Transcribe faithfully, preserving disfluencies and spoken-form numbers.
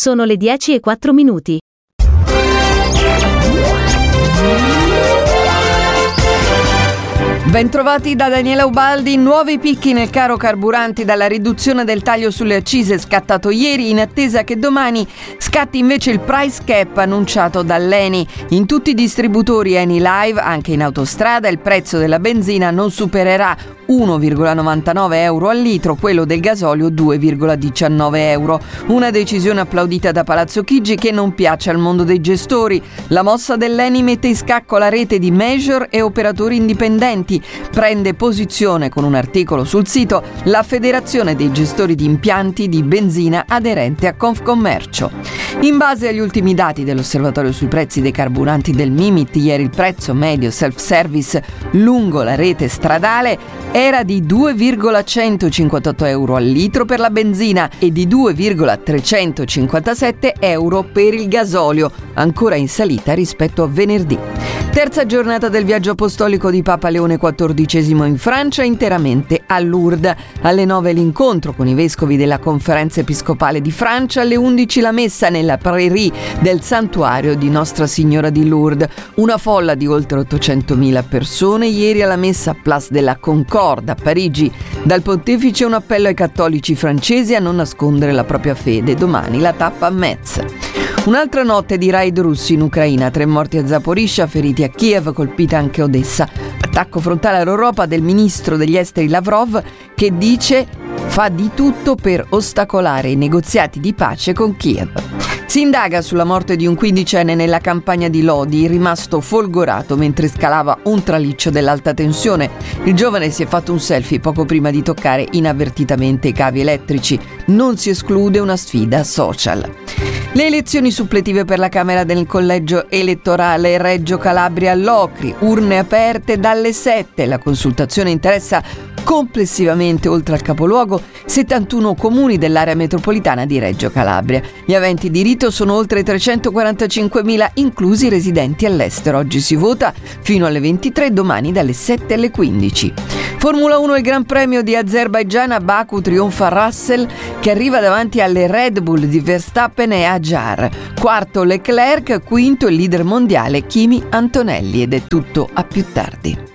Sono le dieci e quattro minuti. Bentrovati da Daniela Ubaldi. Nuovi picchi nel caro carburanti dalla riduzione del taglio sulle accise scattato ieri, in attesa che domani scatti invece il price cap annunciato dall'Eni. In tutti i distributori Eni Live, anche in autostrada, il prezzo della benzina non supererà uno virgola novantanove euro al litro, quello del gasolio due virgola diciannove euro. Una decisione applaudita da Palazzo Chigi che non piace al mondo dei gestori. La mossa dell'Eni mette in scacco la rete di major e operatori indipendenti. Prende posizione con un articolo sul sito la Federazione dei gestori di impianti di benzina aderente a Confcommercio. In base agli ultimi dati dell'osservatorio sui prezzi dei carburanti del Mimit, ieri il prezzo medio self-service lungo la rete stradale era di due virgola centocinquantotto euro al litro per la benzina e di due virgola trecentocinquantasette euro per il gasolio, ancora in salita rispetto a venerdì. Terza giornata del viaggio apostolico di Papa Leone quattordicesimo in Francia, interamente a Lourdes. Alle nove l'incontro con i vescovi della Conferenza Episcopale di Francia, alle undici la messa nella prairie del santuario di Nostra Signora di Lourdes. Una folla di oltre ottocentomila persone ieri alla messa a Place de la Concorde a Parigi. Dal pontefice un appello ai cattolici francesi a non nascondere la propria fede. Domani la tappa a Metz. Un'altra notte di raid russi in Ucraina, tre morti a Zaporizhzhia, feriti a Kiev, colpita anche Odessa. Attacco frontale all'Europa del ministro degli esteri Lavrov, che dice fa di tutto per ostacolare i negoziati di pace con Kiev. Si indaga sulla morte di un quindicenne nella campagna di Lodi, rimasto folgorato mentre scalava un traliccio dell'alta tensione. Il giovane si è fatto un selfie poco prima di toccare inavvertitamente i cavi elettrici. Non si esclude una sfida social. Le elezioni suppletive per la Camera del Collegio Elettorale Reggio Calabria all'Ocri, urne aperte dalle sette. La consultazione interessa complessivamente, oltre al capoluogo, settantuno comuni dell'area metropolitana di Reggio Calabria. Gli aventi diritto sono oltre trecentoquarantacinquemila, inclusi i residenti all'estero. Oggi si vota fino alle ventitré, domani dalle sette alle quindici. Formula uno, il Gran Premio di Azerbaigian, a Baku trionfa Russell che arriva davanti alle Red Bull di Verstappen e Ajar. Quarto Leclerc, quinto il leader mondiale Kimi Antonelli, ed è tutto, a più tardi.